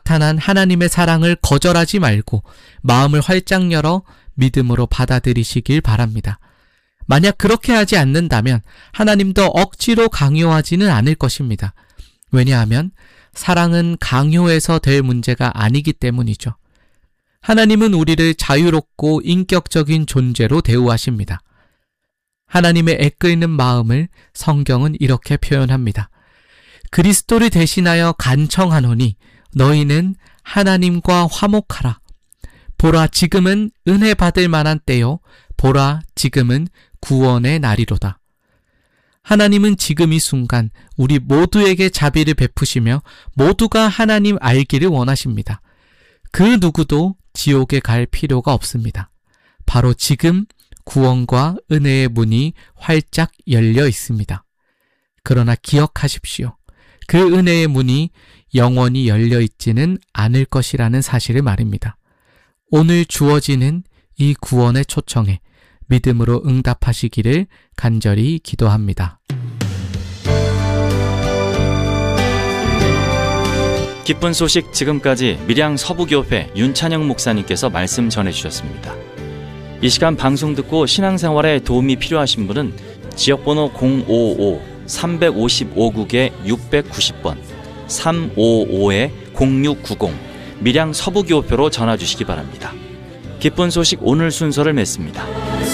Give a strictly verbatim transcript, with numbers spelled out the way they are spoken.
나타난 하나님의 사랑을 거절하지 말고 마음을 활짝 열어 믿음으로 받아들이시길 바랍니다. 만약 그렇게 하지 않는다면 하나님도 억지로 강요하지는 않을 것입니다. 왜냐하면 사랑은 강요해서 될 문제가 아니기 때문이죠. 하나님은 우리를 자유롭고 인격적인 존재로 대우하십니다. 하나님의 애끓는 마음을 성경은 이렇게 표현합니다. 그리스도를 대신하여 간청하노니 너희는 하나님과 화목하라. 보라, 지금은 은혜 받을 만한 때요. 보라, 지금은 구원의 날이로다. 하나님은 지금 이 순간 우리 모두에게 자비를 베푸시며 모두가 하나님 알기를 원하십니다. 그 누구도 지옥에 갈 필요가 없습니다. 바로 지금 구원과 은혜의 문이 활짝 열려 있습니다. 그러나 기억하십시오. 그 은혜의 문이 영원히 열려 있지는 않을 것이라는 사실을 말입니다. 오늘 주어지는 이 구원의 초청에 믿음으로 응답하시기를 간절히 기도합니다. 기쁜 소식, 지금까지 밀양 서부교회 윤찬영 목사님께서 말씀 전해주셨습니다. 이 시간 방송 듣고 신앙생활에 도움이 필요하신 분은 지역번호 공오오 삼오오 국에 육백구십 번 삼오오 공육구공 밀양 서부교회로 전화주시기 바랍니다. 기쁜 소식 오늘 순서를 맺습니다.